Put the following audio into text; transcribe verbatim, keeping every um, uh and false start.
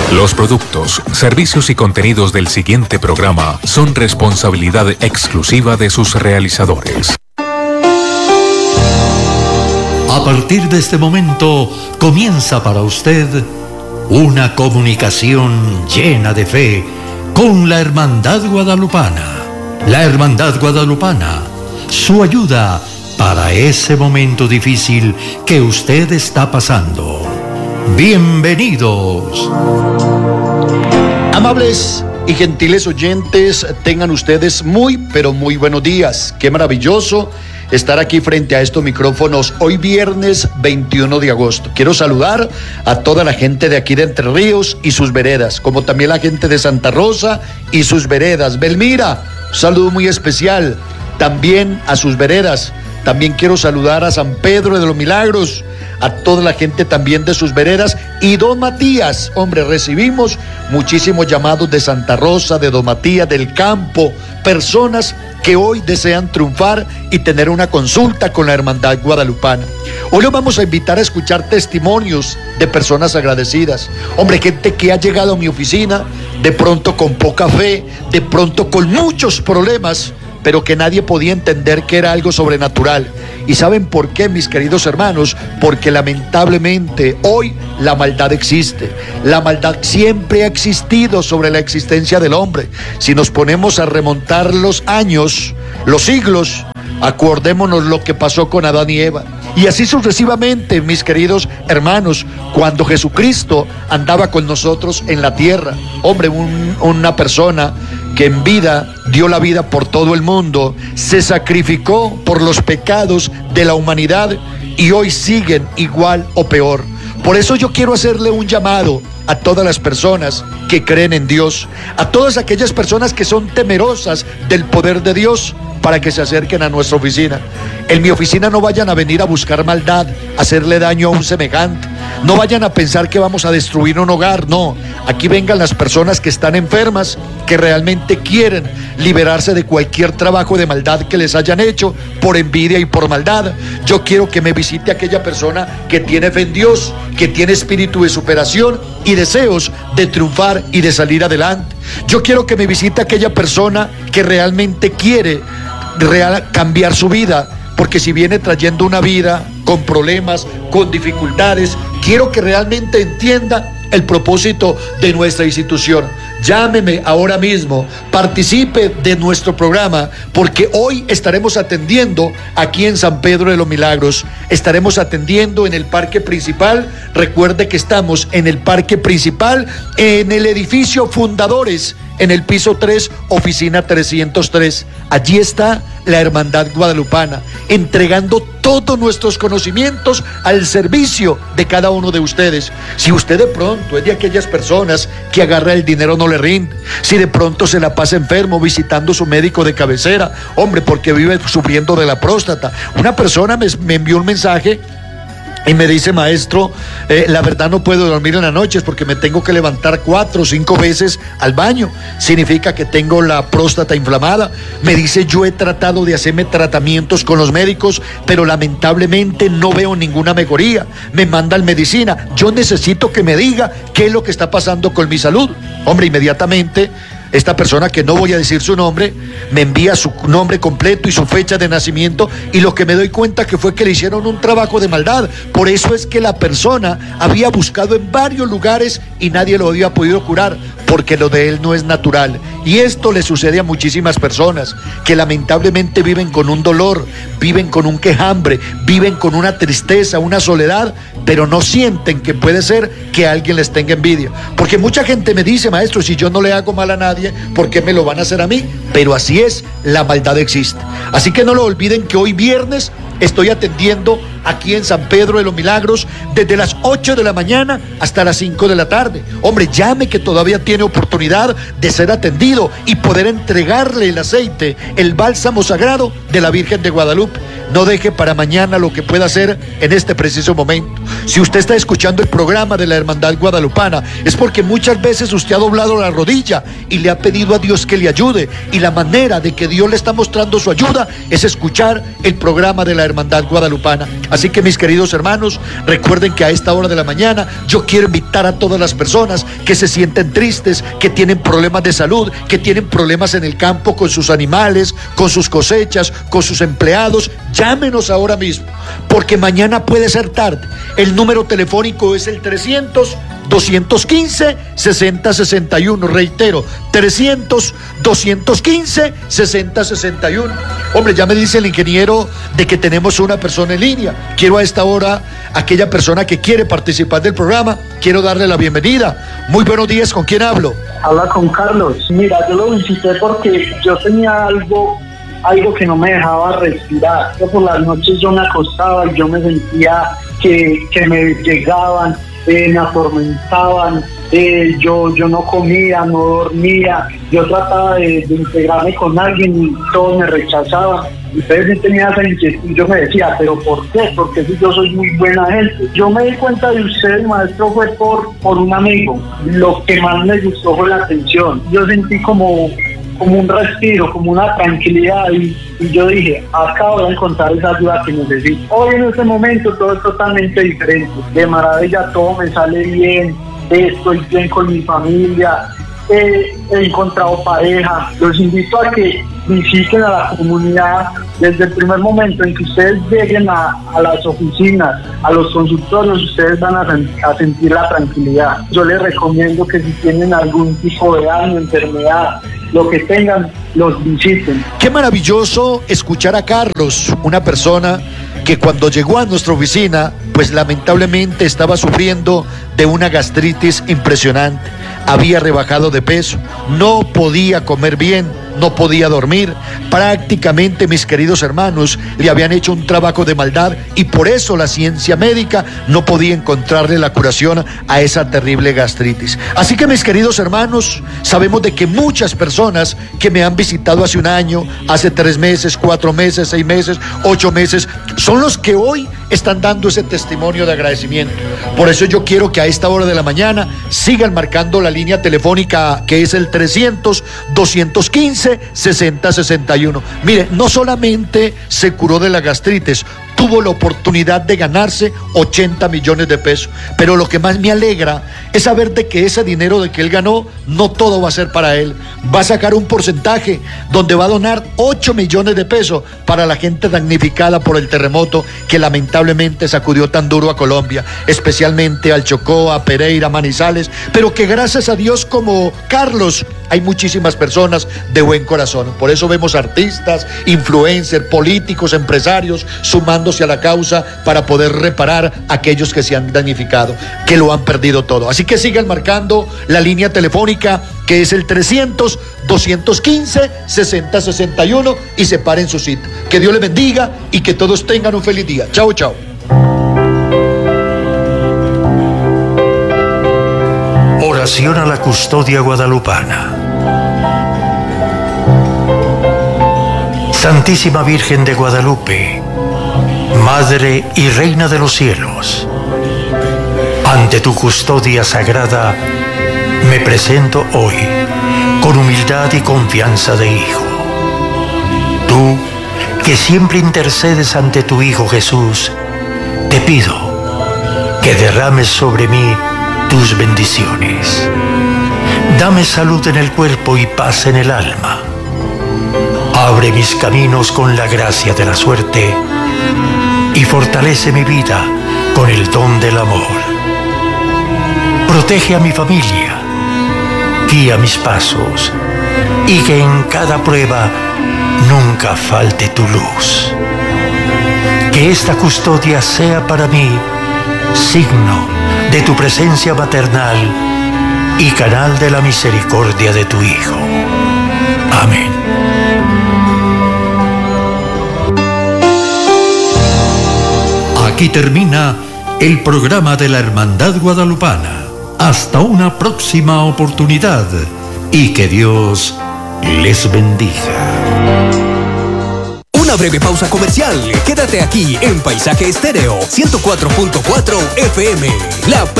Los productos, servicios y contenidos del siguiente programa son responsabilidad exclusiva de sus realizadores. A partir de este momento comienza para usted una comunicación llena de fe con la Hermandad Guadalupana. La Hermandad Guadalupana, su ayuda para ese momento difícil que usted está pasando. Bienvenidos. Amables y gentiles oyentes, tengan ustedes muy, pero muy buenos días. Qué maravilloso estar aquí frente a estos micrófonos hoy viernes veintiuno de agosto. Quiero saludar a toda la gente de aquí de Entre Ríos y sus veredas, como también la gente de Santa Rosa y sus veredas. Belmira, un saludo muy especial también a sus veredas. También quiero saludar a San Pedro de los Milagros, a toda la gente también de sus veredas. Y Don Matías, hombre, recibimos muchísimos llamados de Santa Rosa, de Don Matías, del campo, personas que hoy desean triunfar y tener una consulta con la Hermandad Guadalupana. Hoy los vamos a invitar a escuchar testimonios de personas agradecidas. Hombre, gente que ha llegado a mi oficina de pronto con poca fe, de pronto con muchos problemas, pero que nadie podía entender que era algo sobrenatural. ¿Y saben por qué, mis queridos hermanos? Porque lamentablemente hoy la maldad existe. La maldad siempre ha existido sobre la existencia del hombre. Si nos ponemos a remontar los años, los siglos, acordémonos lo que pasó con Adán y Eva. Y así sucesivamente, mis queridos hermanos, cuando Jesucristo andaba con nosotros en la tierra. Hombre, un, una persona que en vida dio la vida por todo el mundo, se sacrificó por los pecados de la humanidad y hoy siguen igual o peor. Por eso yo quiero hacerle un llamado a todas las personas que creen en Dios, a todas aquellas personas que son temerosas del poder de Dios, para que se acerquen a nuestra oficina. En mi oficina no vayan a venir a buscar maldad, a hacerle daño a un semejante. No vayan a pensar que vamos a destruir un hogar, no. Aquí vengan las personas que están enfermas, que realmente quieren liberarse de cualquier trabajo de maldad que les hayan hecho por envidia y por maldad. Yo quiero que me visite aquella persona que tiene fe en Dios, que tiene espíritu de superación y deseos de triunfar y de salir adelante. Yo quiero que me visite aquella persona que realmente quiere real, cambiar su vida, porque si viene trayendo una vida con problemas, con dificultades, quiero que realmente entienda el propósito de nuestra institución. Llámeme ahora mismo, participe de nuestro programa, porque hoy estaremos atendiendo aquí en San Pedro de los Milagros. Estaremos atendiendo en el parque principal. Recuerde que estamos en el parque principal, en el edificio Fundadores, en el piso tres, oficina trescientos tres. Allí está la Hermandad Guadalupana, entregando todos nuestros conocimientos al servicio de cada uno de ustedes. Si usted de pronto es de aquellas personas que agarra el dinero no le rinde, si de pronto se la pasa enfermo visitando su médico de cabecera, hombre, porque vive sufriendo de la próstata. Una persona me, me envió un mensaje y me dice: maestro, eh, la verdad no puedo dormir en las noches porque me tengo que levantar cuatro o cinco veces al baño. Significa que tengo la próstata inflamada. Me dice: yo he tratado de hacerme tratamientos con los médicos, pero lamentablemente no veo ninguna mejoría. Me mandan medicina. Yo necesito que me diga qué es lo que está pasando con mi salud. Hombre, inmediatamente esta persona, que no voy a decir su nombre, me envía su nombre completo y su fecha de nacimiento, y lo que me doy cuenta que fue que le hicieron un trabajo de maldad. Por eso es que la persona había buscado en varios lugares y nadie lo había podido curar, porque lo de él no es natural. Y esto le sucede a muchísimas personas que lamentablemente viven con un dolor, viven con un quejambre, viven con una tristeza, una soledad, pero no sienten que puede ser que alguien les tenga envidia. Porque mucha gente me dice: maestro, si yo no le hago mal a nadie, ¿por qué me lo van a hacer a mí? Pero así es, la maldad existe. Así que no lo olviden que hoy viernes estoy atendiendo aquí en San Pedro de los Milagros desde las ocho de la mañana hasta las cinco de la tarde. Hombre, llame, que todavía tiene oportunidad de ser atendido y poder entregarle el aceite, el bálsamo sagrado de la Virgen de Guadalupe. No deje para mañana lo que pueda hacer en este preciso momento. Si usted está escuchando el programa de la Hermandad Guadalupana, es porque muchas veces usted ha doblado la rodilla y le ha pedido a Dios que le ayude, y y la manera de que Dios le está mostrando su ayuda es escuchar el programa de la Hermandad Guadalupana. Así que, mis queridos hermanos, recuerden que a esta hora de la mañana yo quiero invitar a todas las personas que se sienten tristes, que tienen problemas de salud, que tienen problemas en el campo con sus animales, con sus cosechas, con sus empleados. Llámenos ahora mismo, porque mañana puede ser tarde. El número telefónico es el trescientos, doscientos quince, sesenta sesenta y uno. Reitero, trescientos, doscientos quince, sesenta sesenta y uno. Hombre, ya me dice el ingeniero de que tenemos una persona en línea. Quiero a esta hora, aquella persona que quiere participar del programa, quiero darle la bienvenida. Muy buenos días, ¿con quién hablo? Habla con Carlos. Mira, yo lo visité porque yo tenía algo algo que no me dejaba respirar. Yo por las noches yo me acostaba y yo me sentía que, que me llegaban, eh, me atormentaban, eh, yo, yo no comía, no dormía, yo trataba de, de integrarme con alguien y todos me rechazaban. Entonces yo tenía esa inquietud, yo me decía, ¿pero por qué? Porque si yo soy muy buena gente. Yo me di cuenta de usted, maestro, fue por, por un amigo. Lo que más me gustó fue la atención. Yo sentí como... como un respiro, como una tranquilidad y, y yo dije, acabo de encontrar esa ayuda que necesito. Hoy en este momento todo es totalmente diferente, de maravilla, todo me sale bien, estoy bien con mi familia, eh, he encontrado pareja. Los invito a que visiten a la comunidad desde el primer momento en que ustedes lleguen a, a las oficinas, a los consultorios, ustedes van a, a sentir la tranquilidad. Yo les recomiendo que si tienen algún tipo de daño, enfermedad, lo que tengan, los visiten. Qué maravilloso escuchar a Carlos, una persona que cuando llegó a nuestra oficina, pues lamentablemente estaba sufriendo de una gastritis impresionante. Había rebajado de peso, no podía comer bien, no podía dormir. Prácticamente, mis queridos hermanos, le habían hecho un trabajo de maldad y por eso la ciencia médica no podía encontrarle la curación a esa terrible gastritis. Así que, mis queridos hermanos, sabemos de que muchas personas que me han visitado hace un año, hace tres meses, cuatro meses, seis meses, ocho meses, son los que hoy están dando ese testimonio de agradecimiento. Por eso yo quiero que a esta hora de la mañana sigan marcando la línea telefónica que es el trescientos, doscientos quince, sesenta sesenta y uno. Mire, no solamente se curó de la gastritis, tuvo la oportunidad de ganarse ochenta millones de pesos. Pero lo que más me alegra es saber de que ese dinero de que él ganó, no todo va a ser para él. Va a sacar un porcentaje donde va a donar ocho millones de pesos para la gente damnificada por el terremoto que lamentablemente sacudió tan duro a Colombia, especialmente al Chocó, a Pereira, Manizales, pero que gracias a Dios, como Carlos, hay muchísimas personas de buen corazón. Por eso vemos artistas, influencers, políticos, empresarios sumándose a la causa para poder reparar a aquellos que se han damnificado, que lo han perdido todo. Así que sigan marcando la línea telefónica que es el trescientos, doscientos quince, sesenta sesenta y uno y separen su cita. Que Dios les bendiga y que todos tengan un feliz día. Chao, chao. Oración a la custodia guadalupana. Santísima Virgen de Guadalupe, Madre y Reina de los cielos, ante tu custodia sagrada me presento hoy con humildad y confianza de hijo. Tú, que siempre intercedes ante tu Hijo Jesús, te pido que derrames sobre mí tus bendiciones. Dame salud en el cuerpo y paz en el alma. Abre mis caminos con la gracia de la suerte y fortalece mi vida con el don del amor. Protege a mi familia, guía mis pasos y que en cada prueba nunca falte tu luz. Que esta custodia sea para mí signo de tu presencia maternal y canal de la misericordia de tu Hijo. Amén. Aquí termina el programa de la Hermandad Guadalupana. Hasta una próxima oportunidad y que Dios les bendiga. Una breve pausa comercial. Quédate aquí en Paisaje Estéreo ciento cuatro punto cuatro F M. La